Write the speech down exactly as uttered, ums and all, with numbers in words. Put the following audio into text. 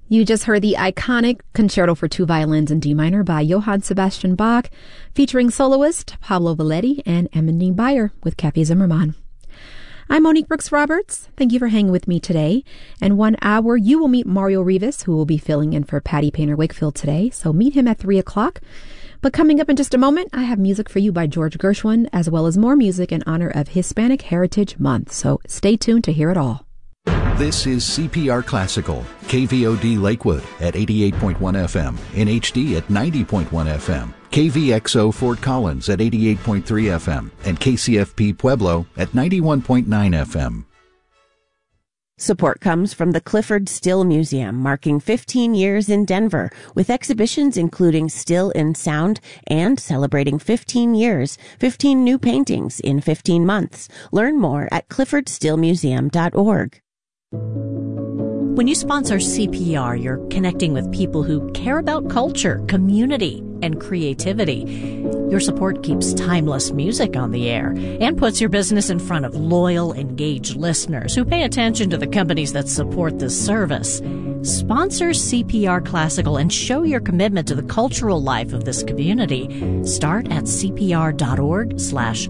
You just heard the iconic Concerto for Two Violins in D minor by Johann Sebastian Bach, featuring soloist Pablo Valetti and Emily Beyer with Kathy Zimmerman. I'm Monique Brooks Roberts. Thank you for hanging with me today. In one hour, you will meet Mario Rivas, who will be filling in for Patty Painter Wakefield today. So meet him at three o'clock. But coming up in just a moment, I have music for you by George Gershwin, as well as more music in honor of Hispanic Heritage Month. So stay tuned to hear it all. This is C P R Classical, K V O D Lakewood at eighty-eight point one F M, N H D at ninety point one F M, K V X O Fort Collins at eighty-eight point three F M, and K C F P Pueblo at ninety-one point nine F M. Support comes from the Clifford Still Museum, marking fifteen years in Denver, with exhibitions including Still in Sound and celebrating fifteen years, fifteen new paintings in fifteen months. Learn more at clifford still museum dot org. When you sponsor C P R, you're connecting with people who care about culture, community, and creativity. Your support keeps timeless music on the air and puts your business in front of loyal, engaged listeners who pay attention to the companies that support this service. Sponsor C P R Classical and show your commitment to the cultural life of this community. Start at cpr.org slash